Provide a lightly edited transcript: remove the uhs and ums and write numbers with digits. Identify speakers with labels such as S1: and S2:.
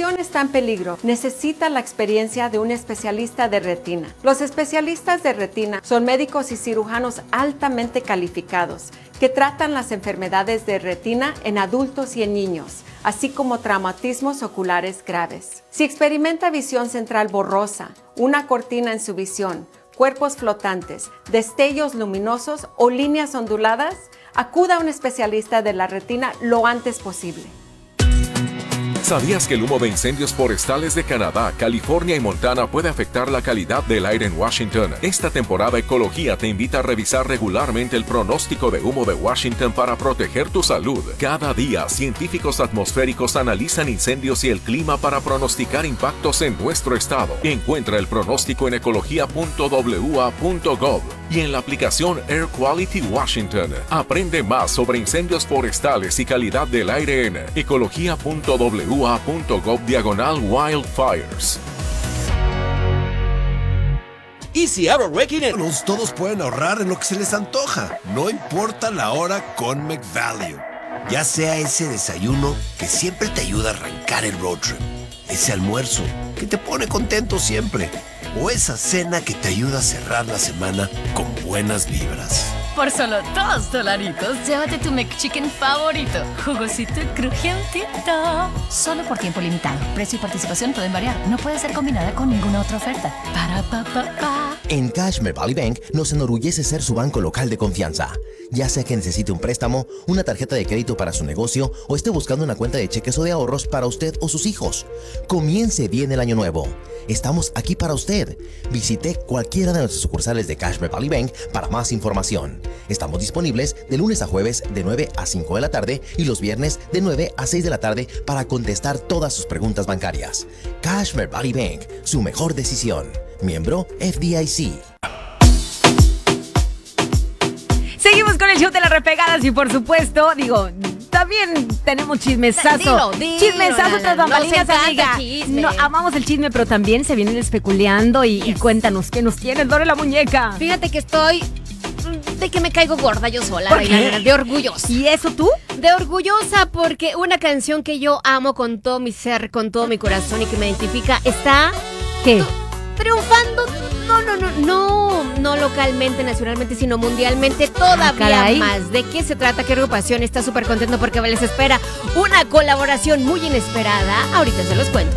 S1: visión está en peligro, necesita la experiencia de un especialista de retina. Los especialistas de retina son médicos y cirujanos altamente calificados que tratan las enfermedades de retina en adultos y en niños, así como traumatismos oculares graves. Si experimenta visión central borrosa, una cortina en su visión, cuerpos flotantes, destellos luminosos o líneas onduladas, acuda a un especialista de la retina lo antes posible.
S2: ¿Sabías que el humo de incendios forestales de Canadá, California y Montana puede afectar la calidad del aire en Washington? Esta temporada Ecología te invita a revisar regularmente el pronóstico de humo de Washington para proteger tu salud. Cada día, científicos atmosféricos analizan incendios y el clima para pronosticar impactos en nuestro estado. Encuentra el pronóstico en ecología.wa.gov y en la aplicación Air Quality Washington. Aprende más sobre incendios forestales y calidad del aire en ecología.wa.gov/wildfires.
S3: Easy Hour Reckoning.
S4: Todos pueden ahorrar en lo que se les antoja, no importa la hora con McValue. Ya sea ese desayuno que siempre te ayuda a arrancar el road trip, ese almuerzo que te pone contento siempre, o esa cena que te ayuda a cerrar la semana con buenas vibras.
S5: Por solo $2, llévate tu McChicken favorito. Jugosito y crujientito. Solo por tiempo limitado. Precio y participación pueden variar. No puede ser combinada con ninguna otra oferta.
S6: En Cashmere Valley Bank nos enorgullece ser su banco local de confianza. Ya sea que necesite un préstamo, una tarjeta de crédito para su negocio o esté buscando una cuenta de cheques o de ahorros para usted o sus hijos. Comience bien el año nuevo. Estamos aquí para usted. Visite cualquiera de nuestras sucursales de Cashmere Valley Bank para más información. Estamos disponibles de lunes a jueves de 9 a 5 de la tarde y los viernes de 9 a 6 de la tarde para contestar todas sus preguntas bancarias. Cashmere Valley Bank, su mejor decisión. Miembro FDIC.
S7: Seguimos con el show de las repegadas y por supuesto, también tenemos chismesazo.
S5: Dilo,
S7: chismesazo tras bambalinas,
S5: nos
S7: amiga.
S5: chisme.
S7: No, amamos el chisme, pero también se vienen especulando y cuéntanos qué nos tienes, Dore la muñeca.
S5: Fíjate que estoy de que me caigo gorda yo sola,
S7: ¿Por qué?
S5: de orgullosa.
S7: ¿Y eso tú?
S5: De orgullosa porque una canción que yo amo con todo mi ser, con todo mi corazón y que me identifica está
S7: ¿Qué?
S5: triunfando. No localmente, nacionalmente, sino mundialmente, todavía
S7: caray.
S5: más. ¿De qué se trata? ¿Qué agrupación está súper contento porque les espera una colaboración muy inesperada? Ahorita se los cuento.